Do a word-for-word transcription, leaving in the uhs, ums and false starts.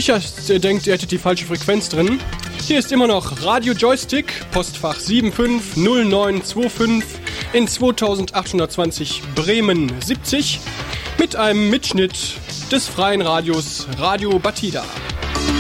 nicht, dass ihr denkt, ihr hättet die falsche Frequenz drin. Hier ist immer noch Radio Joystick, Postfach sieben fünf null neun zwei fünf in zweitausendachthundertzwanzig Bremen siebzig mit einem Mitschnitt des freien Radios Radio Batida.